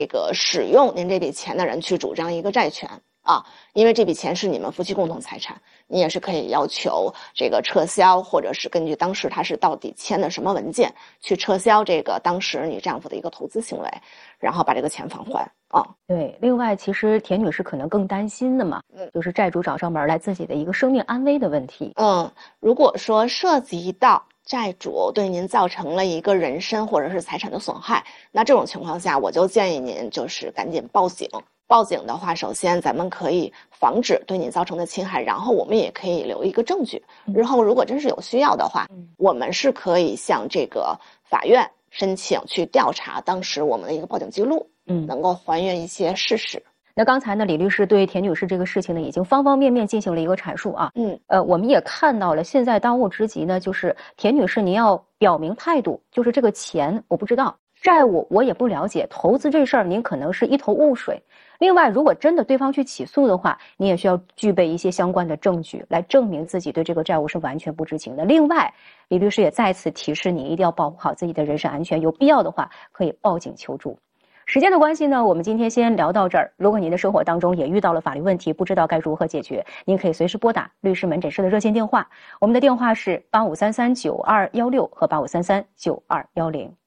这个使用您这笔钱的人去主张一个债权啊，因为这笔钱是你们夫妻共同财产，你也是可以要求这个撤销，或者是根据当时他是到底签的什么文件去撤销这个当时你丈夫的一个投资行为，然后把这个钱返还啊。 对，另外其实田女士可能更担心的嘛，就是债主找上门来自己的一个生命安危的问题。 如果说涉及到债主对您造成了一个人身或者是财产的损害，那这种情况下，我就建议您就是赶紧报警。报警的话，首先咱们可以防止对你造成的侵害，然后我们也可以留一个证据。日后如果真是有需要的话，我们是可以向这个法院申请去调查当时我们的一个报警记录，能够还原一些事实。 那刚才呢，李律师对田女士这个事情呢，已经方方面面进行了一个阐述啊。我们也看到了，现在当务之急呢，就是田女士您要表明态度，就是这个钱我不知道，债务我也不了解，投资这事儿您可能是一头雾水。另外，如果真的对方去起诉的话，你也需要具备一些相关的证据来证明自己对这个债务是完全不知情的。另外，李律师也再次提示你，一定要保护好自己的人身安全，有必要的话可以报警求助。时间的关系呢，我们今天先聊到这儿。如果您的生活当中也遇到了法律问题，不知道该如何解决，您可以随时拨打律师门诊室的热线电话，我们的电话是85339216和85339210。